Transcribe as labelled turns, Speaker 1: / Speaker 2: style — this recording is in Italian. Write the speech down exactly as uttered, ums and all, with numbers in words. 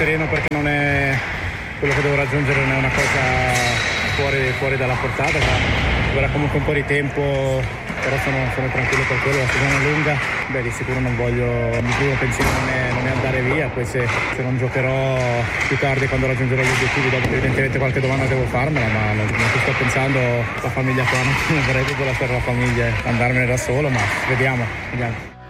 Speaker 1: sereno perché non è quello che devo raggiungere, non è una cosa fuori, fuori dalla portata, avrà comunque un po' di tempo, però sono, sono tranquillo per quello, la stagione è lunga. Beh, di sicuro non voglio, il mio primo pensiero non è, non è andare via, poi se, se non giocherò più tardi quando raggiungerò gli obiettivi, dopo evidentemente qualche domanda devo farmela, ma non, non ci sto pensando, la famiglia qua, non vorrei proprio lasciare la famiglia e andarmene da solo, ma vediamo, vediamo.